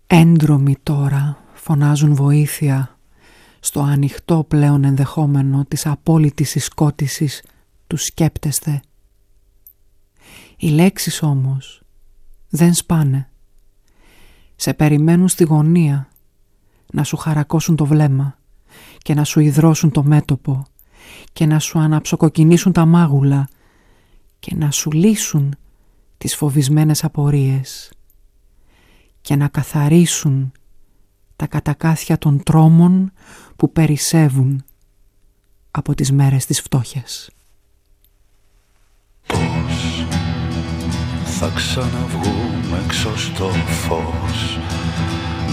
Έντρομοι τώρα φωνάζουν βοήθεια στο ανοιχτό πλέον ενδεχόμενο της απόλυτης συσκότησης του σκέπτεσθε. Οι λέξεις όμως δεν σπάνε. Σε περιμένουν στη γωνία να σου χαρακώσουν το βλέμμα και να σου υδρώσουν το μέτωπο και να σου αναψοκοκκινήσουν τα μάγουλα και να σου λύσουν τις φοβισμένες απορίες και να καθαρίσουν τα κατακάθια των τρόμων που περισσεύουν από τις μέρες της φτώχειας. Πώς θα ξαναβγούμε έξω στο φως,